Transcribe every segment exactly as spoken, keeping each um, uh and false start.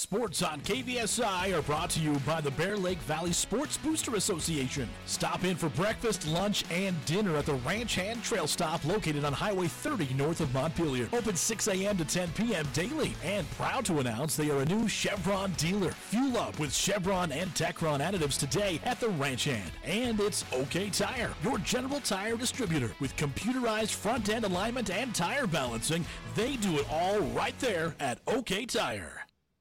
Sports on K V S I are brought to you by the Bear Lake Valley Sports Booster Association. Stop in for breakfast, lunch, and dinner at the Ranch Hand Trail Stop located on Highway thirty north of Montpelier. Open six a.m. to ten p.m. daily, and proud to announce they are a new Chevron dealer. Fuel up with Chevron and Techron additives today at the Ranch Hand. And it's OK Tire, your general tire distributor with computerized front-end alignment and tire balancing. They do it all right there at OK Tire.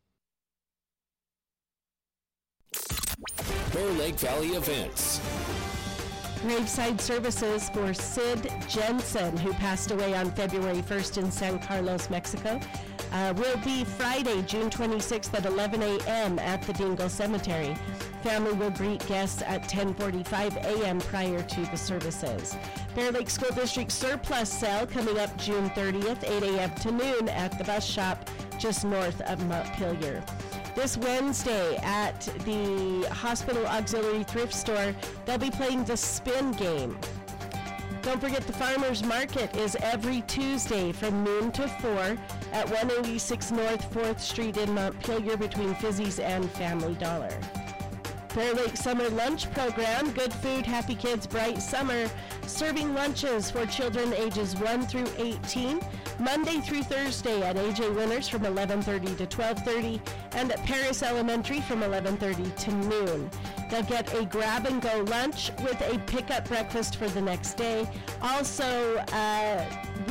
Bear Lake Valley events. Graveside services for Sid Jensen, who passed away on February first in San Carlos, Mexico, uh, will be Friday, June twenty-sixth at eleven a.m. at the Dingle Cemetery. Family will greet guests at ten forty-five a.m. prior to the services. Bear Lake School District surplus sale coming up June thirtieth, eight a.m. to noon at the bus shop just north of Montpelier. This Wednesday at the Hospital Auxiliary Thrift Store, they'll be playing the spin game. Don't forget the Farmers Market is every Tuesday from noon to four at one eighty-six North fourth Street in Montpelier between Fizzy's and Family Dollar. Bear Lake Summer Lunch Program, good food, happy kids, bright summer, serving lunches for children ages one through eighteen, Monday through Thursday at A J Winners from eleven thirty to twelve thirty, and at Paris Elementary from eleven thirty to noon. They'll get a grab-and-go lunch with a pickup breakfast for the next day. Also, uh,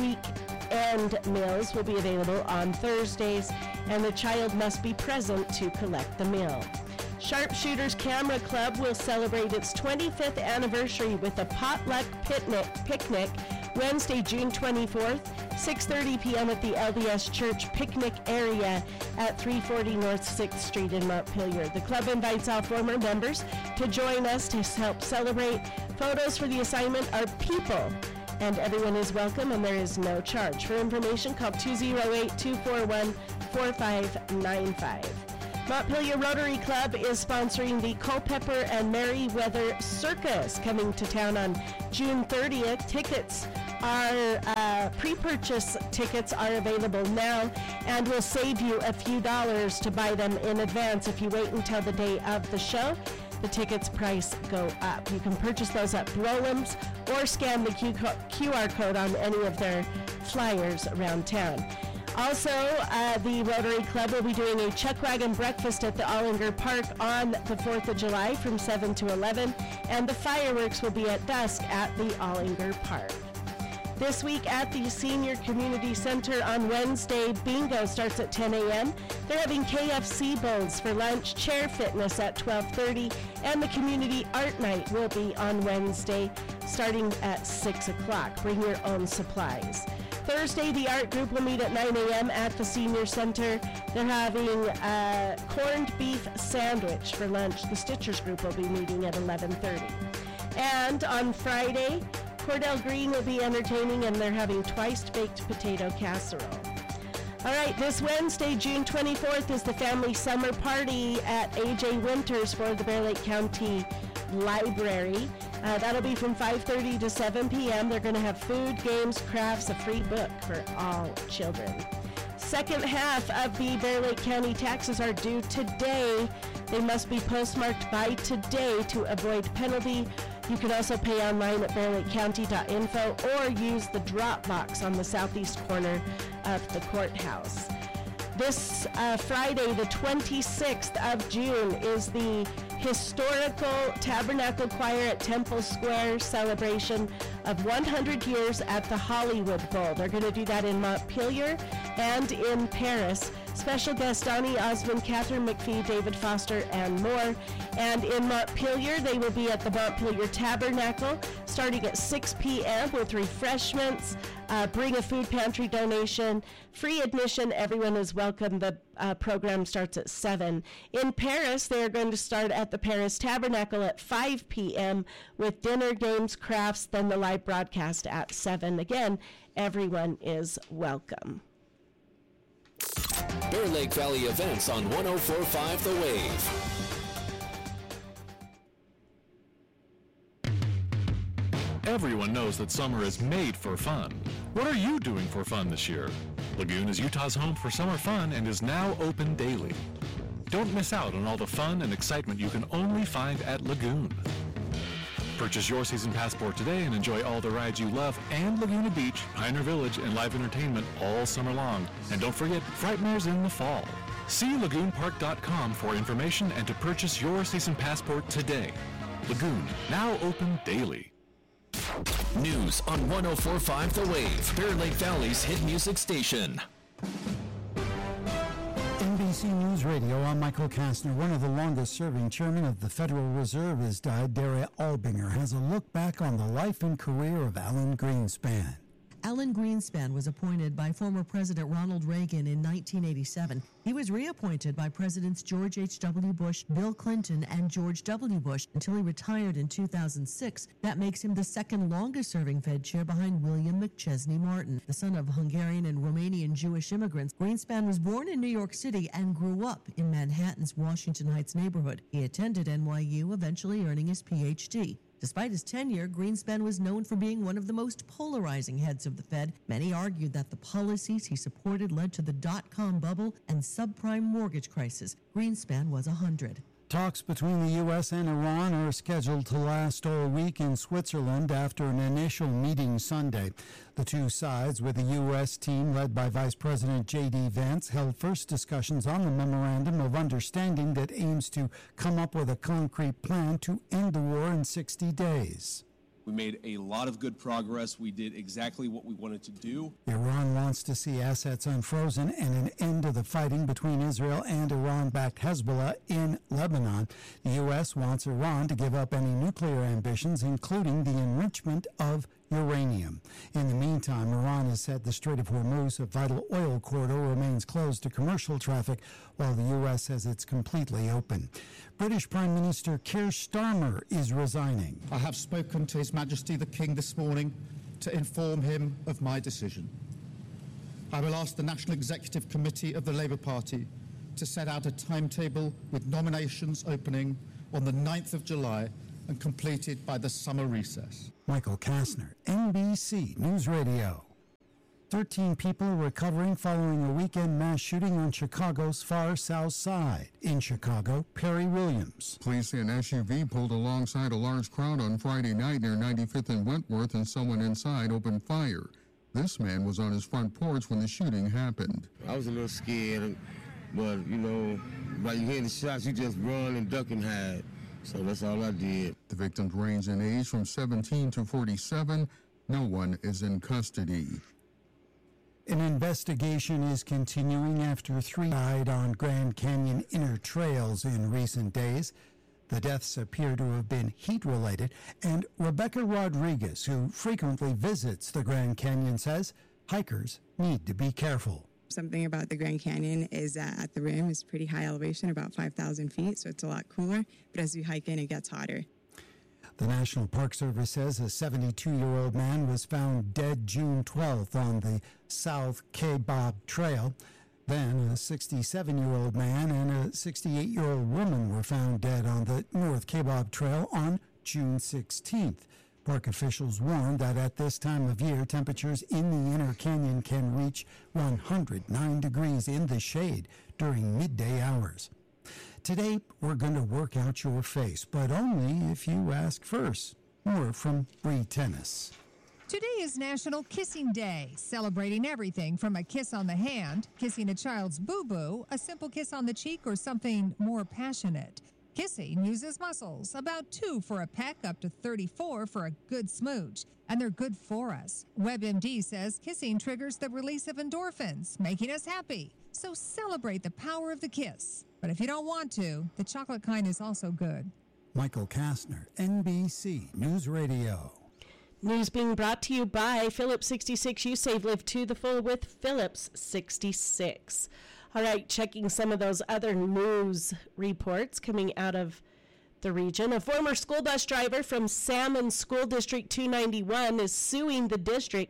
weekend meals will be available on Thursdays, and the child must be present to collect the meal. Sharpshooters Camera Club will celebrate its twenty-fifth anniversary with a potluck picnic, picnic Wednesday, June twenty-fourth, six thirty p.m. at the L D S Church Picnic Area at three forty North sixth Street in Montpelier. The club invites all former members to join us to help celebrate. Photos for the assignment are people, and everyone is welcome, and there is no charge. For information, call two oh eight, two four one, four five nine five. Montpelier Rotary Club is sponsoring the Culpeper and Merriweather Circus coming to town on June thirtieth. Tickets are, uh, pre-purchase tickets are available now and will save you a few dollars to buy them in advance. If you wait until the day of the show, the tickets price go up. You can purchase those at Brolam's or scan the Q R code on any of their flyers around town. Also, uh, the Rotary Club will be doing a chuck wagon breakfast at the Ollinger Park on the fourth of July from seven to eleven, and the fireworks will be at dusk at the Ollinger Park. This week at the Senior Community Center on Wednesday, bingo starts at ten a.m. They're having K F C bowls for lunch, chair fitness at twelve thirty, and the Community Art Night will be on Wednesday starting at six o'clock. Bring your own supplies. Thursday, the art group will meet at nine a.m. at the Senior Center. They're having a corned beef sandwich for lunch. The Stitchers group will be meeting at eleven thirty. And on Friday, Cordell Green will be entertaining, and they're having twice-baked potato casserole. All right, this Wednesday, June twenty-fourth, is the family summer party at A J Winters for the Bear Lake County Library. Uh, that'll be from five thirty to seven p.m. They're going to have food, games, crafts, a free book for all children. Second half of the Bear Lake County taxes are due today. They must be postmarked by today to avoid penalty. You can also pay online at bear lake county dot info or use the drop box on the southeast corner of the courthouse. This uh, Friday, the twenty-sixth of June, is the Historical Tabernacle Choir at Temple Square celebration of one hundred years at the Hollywood Bowl. They're going to do that in Montpelier and in Paris. Special guests Donnie Osmond, Catherine McPhee, David Foster, and more. And in Montpelier, they will be at the Montpelier Tabernacle starting at six p.m. with refreshments. Uh, bring a food pantry donation. Free admission. Everyone is welcome. The uh, program starts at seven. In Paris, they are going to start at the Paris Tabernacle at five p.m. with dinner, games, crafts, then the live broadcast at seven. Again, everyone is welcome. Bear Lake Valley events on one oh four point five The Wave. Everyone knows that summer is made for fun. What are you doing for fun this year? Lagoon is Utah's home for summer fun and is now open daily. Don't miss out on all the fun and excitement you can only find at Lagoon. Purchase your season passport today and enjoy all the rides you love and Laguna Beach, Pioneer Village, and live entertainment all summer long. And don't forget, Frightmares in the fall. See lagoon park dot com for information and to purchase your season passport today. Lagoon, now open daily. News on one oh four point five The Wave, Bear Lake Valley's hit music station. N B C News Radio, I'm Michael Kastner. One of the longest-serving chairmen of the Federal Reserve has died. Darrah Albinger has a look back on the life and career of Alan Greenspan. Alan Greenspan was appointed by former President Ronald Reagan in nineteen eighty-seven. He was reappointed by Presidents George H W. Bush, Bill Clinton, and George W. Bush until he retired in two thousand six. That makes him the second longest-serving Fed chair behind William McChesney Martin. The son of Hungarian and Romanian Jewish immigrants, Greenspan was born in New York City and grew up in Manhattan's Washington Heights neighborhood. He attended N Y U, eventually earning his P H D. Despite his tenure, Greenspan was known for being one of the most polarizing heads of the Fed. Many argued that the policies he supported led to the dot-com bubble and subprime mortgage crisis. Greenspan was one hundred. Talks between the U S and Iran are scheduled to last all week in Switzerland after an initial meeting Sunday. The two sides, with the U S team led by Vice President J D Vance, held first discussions on the Memorandum of Understanding that aims to come up with a concrete plan to end the war in sixty days. We made a lot of good progress. We did exactly what we wanted to do. Iran wants to see assets unfrozen and an end to the fighting between Israel and Iran-backed Hezbollah in Lebanon. The U S wants Iran to give up any nuclear ambitions, including the enrichment of uranium. In the meantime, Iran has said the Strait of Hormuz, a vital oil corridor, remains closed to commercial traffic, while the U S says it's completely open. British Prime Minister Keir Starmer is resigning. I have spoken to His Majesty the King this morning to inform him of my decision. I will ask the National Executive Committee of the Labour Party to set out a timetable with nominations opening on the ninth of July and completed by the summer recess. Michael Kastner, N B C News Radio. Thirteen people recovering following a weekend mass shooting on Chicago's far south side. In Chicago, Perry Williams. Police say an S U V pulled alongside a large crowd on Friday night near ninety-fifth and Wentworth, and someone inside opened fire. This man was on his front porch when the shooting happened. I was a little scared, but, you know, by you hearing the shots, you just run and duck and hide. So that's all I did. The victims range in age from seventeen to forty-seven. No one is in custody. An investigation is continuing after three died on Grand Canyon inner trails in recent days. The deaths appear to have been heat-related, and Rebecca Rodriguez, who frequently visits the Grand Canyon, says hikers need to be careful. Something about the Grand Canyon is that at the rim is pretty high elevation, about five thousand feet, so it's a lot cooler, but as you hike in, it gets hotter. The National Park Service says a seventy-two-year-old man was found dead June twelfth on the South Kaibab Trail. Then a sixty-seven-year-old man and a sixty-eight-year-old woman were found dead on the North Kaibab Trail on June sixteenth. Park officials warned that at this time of year, temperatures in the inner canyon can reach one hundred nine degrees in the shade during midday hours. Today, we're going to work out your face, but only if you ask first. More from Bree Tennis. Today is National Kissing Day, celebrating everything from a kiss on the hand, kissing a child's boo-boo, a simple kiss on the cheek, or something more passionate. Kissing uses muscles, about two for a peck, up to thirty-four for a good smooch, and they're good for us. WebMD says kissing triggers the release of endorphins, making us happy. So celebrate the power of the kiss. But if you don't want to, the chocolate kind is also good. Michael Kastner, N B C News Radio. News being brought to you by Phillips sixty-six. You save, live to the full with Phillips sixty-six. All right, checking some of those other news reports coming out of the region. A former school bus driver from Salmon School District two ninety-one is suing the district,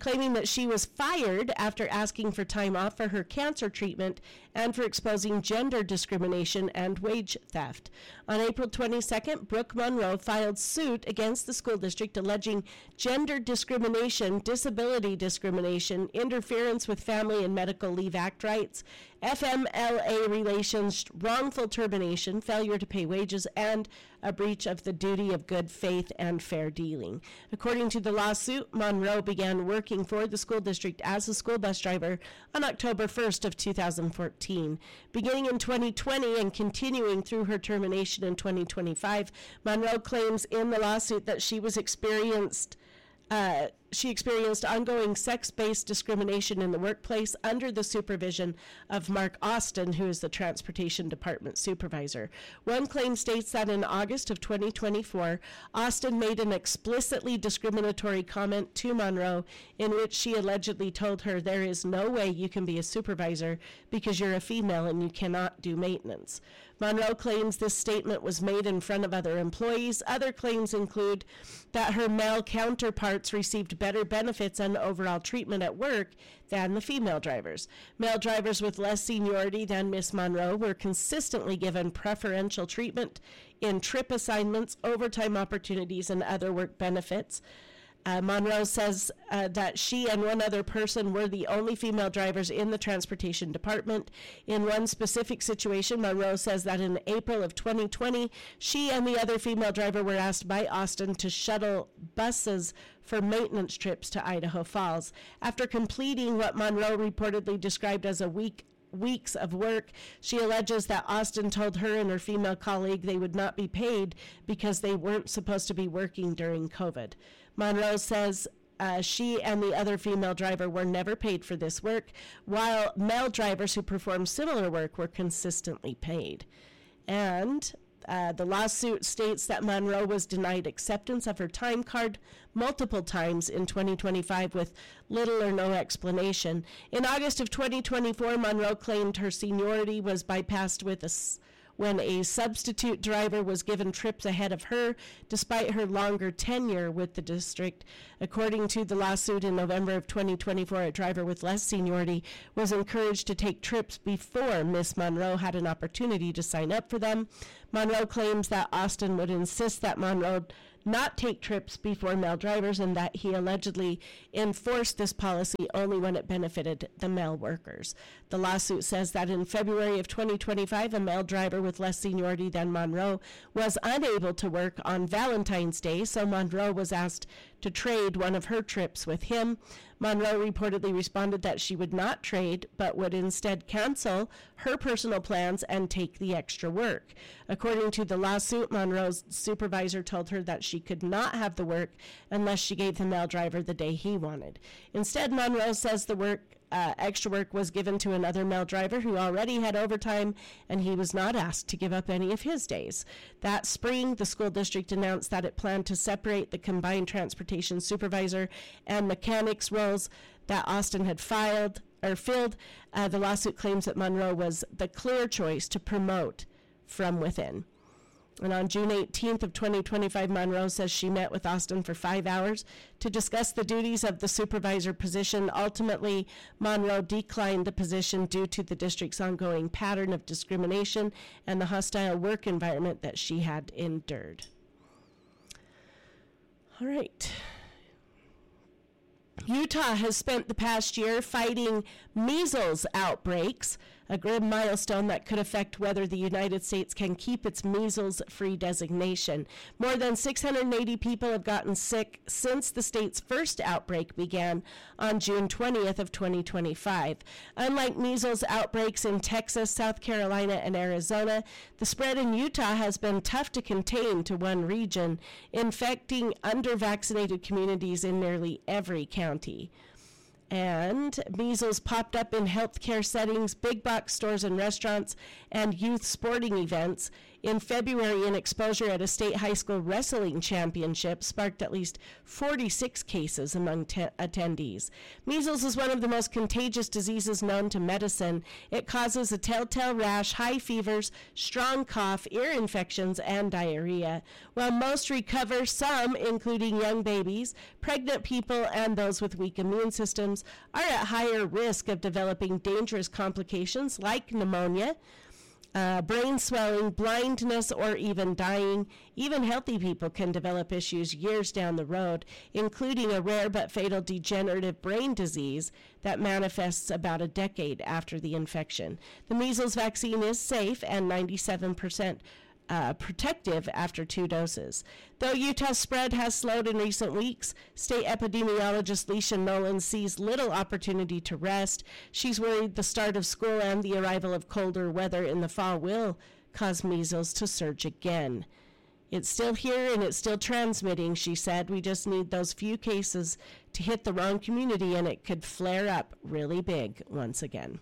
claiming that she was fired after asking for time off for her cancer treatment and for exposing gender discrimination and wage theft. On April twenty-second, Brooke Monroe filed suit against the school district alleging gender discrimination, disability discrimination, interference with Family and Medical Leave Act rights, F M L A relations, wrongful termination, failure to pay wages, and a breach of the duty of good faith and fair dealing. According to the lawsuit, Monroe began working for the school district as a school bus driver on October first of two thousand fourteen. Beginning in twenty twenty and continuing through her termination in twenty twenty-five, Monroe claims in the lawsuit that she was experienced Uh, she experienced ongoing sex-based discrimination in the workplace under the supervision of Mark Austin, who is the Transportation Department supervisor. One claim states that in August of twenty twenty-four, Austin made an explicitly discriminatory comment to Monroe in which she allegedly told her, "There is no way you can be a supervisor because you're a female and you cannot do maintenance." Monroe claims this statement was made in front of other employees. Other claims include that her male counterparts received better benefits and overall treatment at work than the female drivers. Male drivers with less seniority than Miss Monroe were consistently given preferential treatment in trip assignments, overtime opportunities, and other work benefits. Uh, Monroe says uh, that she and one other person were the only female drivers in the transportation department. In one specific situation, Monroe says that in April of twenty twenty, she and the other female driver were asked by Austin to shuttle buses for maintenance trips to Idaho Falls. After completing what Monroe reportedly described as a week weeks of work, she alleges that Austin told her and her female colleague they would not be paid because they weren't supposed to be working during COVID. Monroe says uh, she and the other female driver were never paid for this work, while male drivers who performed similar work were consistently paid. And uh, the lawsuit states that Monroe was denied acceptance of her time card multiple times in twenty twenty-five with little or no explanation. In August of twenty twenty-four, Monroe claimed her seniority was bypassed with a s- when a substitute driver was given trips ahead of her, despite her longer tenure with the district. According to the lawsuit, in November of twenty twenty-four, a driver with less seniority was encouraged to take trips before Miss Monroe had an opportunity to sign up for them. Monroe claims that Austin would insist that Monroe not take trips before male drivers and that he allegedly enforced this policy only when it benefited the male workers. The lawsuit says that in February of twenty twenty-five, a male driver with less seniority than Monroe was unable to work on Valentine's Day, so Monroe was asked to trade one of her trips with him. Monroe reportedly responded that she would not trade, but would instead cancel her personal plans and take the extra work. According to the lawsuit, Monroe's supervisor told her that she could not have the work unless she gave the male driver the day he wanted. Instead, Monroe says the work Uh, extra work was given to another male driver who already had overtime, and he was not asked to give up any of his days. That spring, the school district announced that it planned to separate the combined transportation supervisor and mechanics roles that Austin had filed or filled. Uh, the lawsuit claims that Monroe was the clear choice to promote from within. And on June eighteenth of twenty twenty-five, Monroe says she met with Austin for five hours to discuss the duties of the supervisor position. Ultimately, Monroe declined the position due to the district's ongoing pattern of discrimination and the hostile work environment that she had endured. All right. Utah has spent the past year fighting measles outbreaks, a grim milestone that could affect whether the United States can keep its measles-free designation. More than six hundred eighty people have gotten sick since the state's first outbreak began on June twentieth of twenty twenty-five. Unlike measles outbreaks in Texas, South Carolina, and Arizona, the spread in Utah has been tough to contain to one region, infecting under-vaccinated communities in nearly every county. And measles popped up in healthcare settings, big box stores and restaurants, and youth sporting events In February, an exposure at a state high school wrestling championship sparked at least forty-six cases among te- attendees. Measles is one of the most contagious diseases known to medicine. It causes a telltale rash, high fevers, strong cough, ear infections, and diarrhea. While most recover, some, including young babies, pregnant people, and those with weak immune systems, are at higher risk of developing dangerous complications like pneumonia, Uh, brain swelling, blindness, or even dying. Even healthy people can develop issues years down the road, including a rare but fatal degenerative brain disease that manifests about a decade after the infection. The measles vaccine is safe and ninety-seven percent Uh, protective after two doses. Though Utah's spread has slowed in recent weeks, state epidemiologist Leisha Nolan sees little opportunity to rest. She's worried the start of school and the arrival of colder weather in the fall will cause measles to surge again. It's still here and it's still transmitting, she said. We just need those few cases to hit the wrong community and it could flare up really big once again.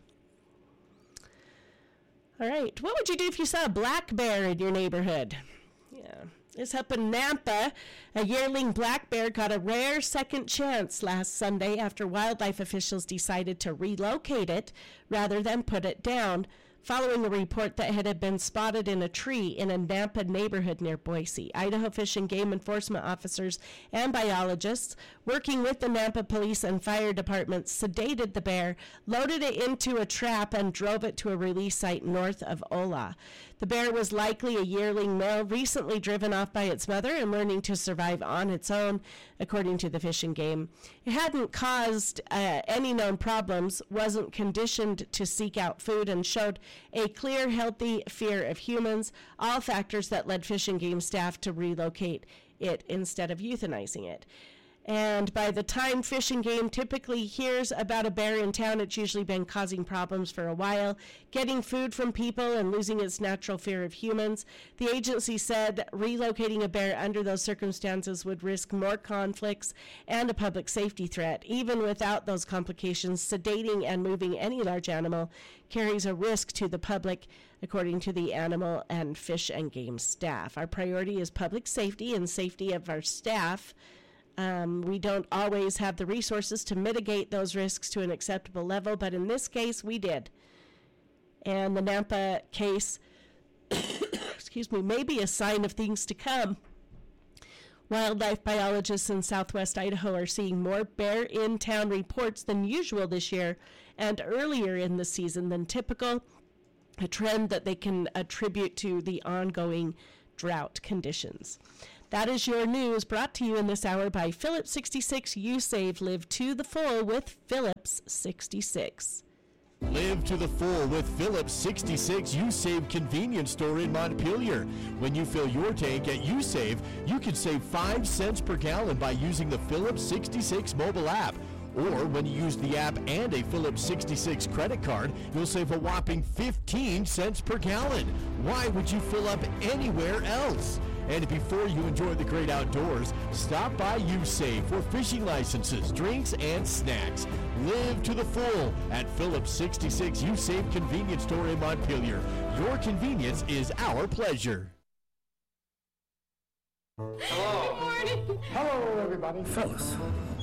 All right, what would you do if you saw a black bear in your neighborhood? Yeah, it's up in Nampa. A yearling black bear got a rare second chance last Sunday after wildlife officials decided to relocate it rather than put it down, following a report that it had been spotted in a tree in a Nampa neighborhood near Boise. Idaho Fish and Game Enforcement officers and biologists, working with the Nampa Police and Fire Departments, sedated the bear, loaded it into a trap, and drove it to a release site north of Ola. The bear was likely a yearling male recently driven off by its mother and learning to survive on its own, according to the Fish and Game. It hadn't caused uh, any known problems, wasn't conditioned to seek out food, and showed a clear, healthy fear of humans, all factors that led Fish and Game staff to relocate it instead of euthanizing it. And by the time Fish and Game typically hears about a bear in town, it's usually been causing problems for a while, getting food from people and losing its natural fear of humans. The agency said relocating a bear under those circumstances would risk more conflicts and a public safety threat. Even without those complications, sedating and moving any large animal carries a risk to the public, according to the Animal and Fish and Game staff. Our priority is public safety and safety of our staff. Um, we don't always have the resources to mitigate those risks to an acceptable level, but in this case, we did. And the Nampa case, excuse me, may be a sign of things to come. Wildlife biologists in southwest Idaho are seeing more bear-in-town reports than usual this year and earlier in the season than typical, a trend that they can attribute to the ongoing drought conditions. That is your news, brought to you in this hour by Phillips sixty-six. You Save. Live to the full with Phillips sixty-six. Live to the full with Phillips sixty-six U Save convenience store in Montpelier. When you fill your tank at U Save, you can save five cents per gallon by using the Phillips sixty-six mobile app. Or when you use the app and a Phillips sixty-six credit card, you'll save a whopping fifteen cents per gallon. Why would you fill up anywhere else? And before you enjoy the great outdoors, stop by U Save for fishing licenses, drinks, and snacks. Live to the full at Phillips sixty-six U Save convenience store in Montpelier. Your convenience is our pleasure. Hello. Good morning. Hello, everybody. Fellas,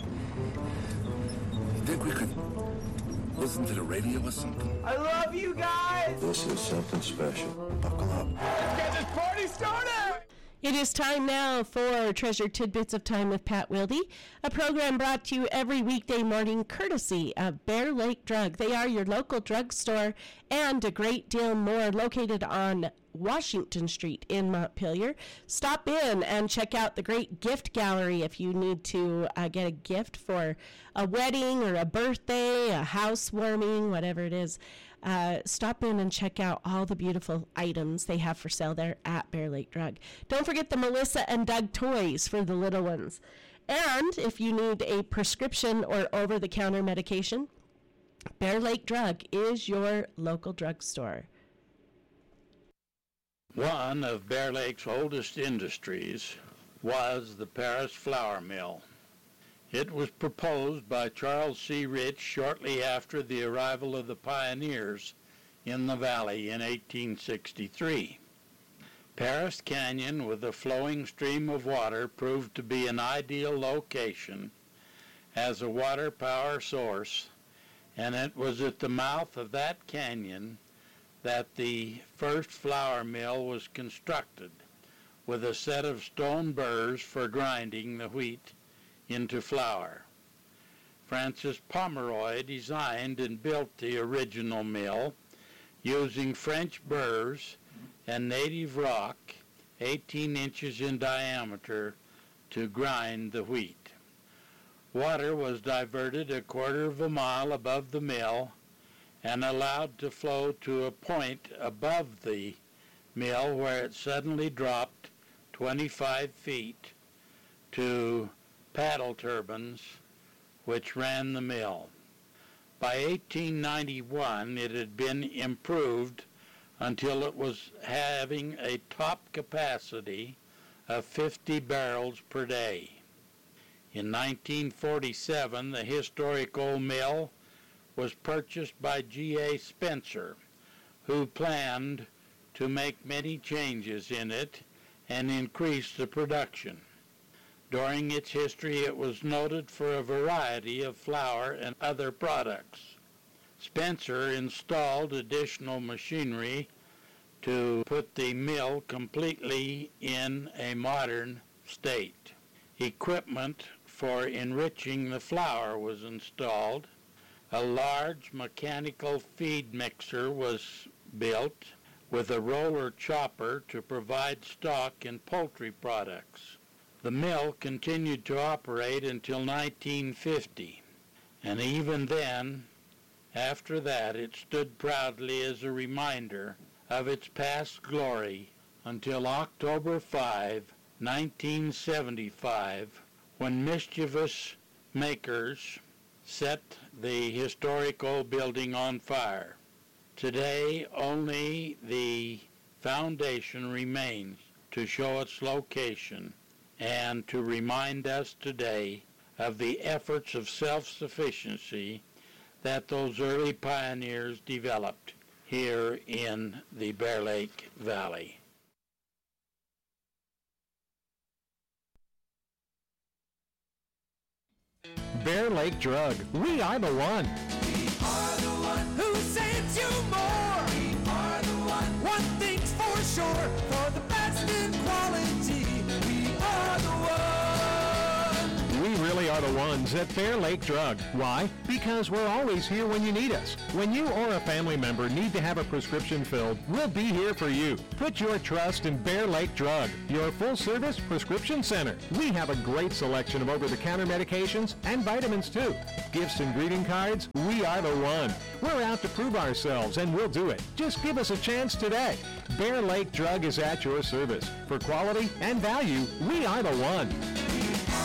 you think we could listen to the radio or something? I love you guys. This is something special. Buckle up. Let's get this party started. It is time now for Treasured Tidbits of Time with Pat Wilde, a program brought to you every weekday morning courtesy of Bear Lake Drug. They are your local drugstore and a great deal more, located on Washington Street in Montpelier. Stop in and check out the great gift gallery if you need to uh, get a gift for a wedding or a birthday, a housewarming, whatever it is. Uh, stop in and check out all the beautiful items they have for sale there at Bear Lake Drug. Don't forget the Melissa and Doug toys for the little ones. And if you need a prescription or over-the-counter medication, Bear Lake Drug is your local drugstore. One of Bear Lake's oldest industries was the Paris Flour Mill. It was proposed by Charles C. Rich shortly after the arrival of the pioneers in the valley in eighteen sixty-three. Paris Canyon, with a flowing stream of water, proved to be an ideal location as a water power source, and it was at the mouth of that canyon that the first flour mill was constructed, with a set of stone burrs for grinding the wheat into flour. Francis Pomeroy designed and built the original mill using French burrs and native rock eighteen inches in diameter to grind the wheat. Water was diverted a quarter of a mile above the mill and allowed to flow to a point above the mill where it suddenly dropped twenty-five feet to paddle turbines which ran the mill. By eighteen ninety-one, it had been improved until it was having a top capacity of fifty barrels per day. In nineteen forty-seven, the historic old mill was purchased by G A Spencer, who planned to make many changes in it and increase the production. During its history, it was noted for a variety of flour and other products. Spencer installed additional machinery to put the mill completely in a modern state. Equipment for enriching the flour was installed. A large mechanical feed mixer was built with a roller chopper to provide stock in poultry products. The mill continued to operate until nineteen fifty, and even then, after that, it stood proudly as a reminder of its past glory until October fifth, nineteen seventy-five, when mischievous makers set the historic old building on fire. Today, only the foundation remains to show its location and to remind us today of the efforts of self-sufficiency that those early pioneers developed here in the Bear Lake Valley. Bear Lake Drug. We are the one. We are the one who saves you more. We are the one. One thing's for sure. For the best in quality. We are the one. We really are the ones at Bear Lake Drug. Why? Because we're always here when you need us. When you or a family member need to have a prescription filled, we'll be here for you. Put your trust in Bear Lake Drug, your full-service prescription center. We have a great selection of over-the-counter medications and vitamins too. Gifts and greeting cards, we are the one. We're out to prove ourselves, and we'll do it. Just give us a chance today. Bear Lake Drug is at your service. For quality and value, we are the one.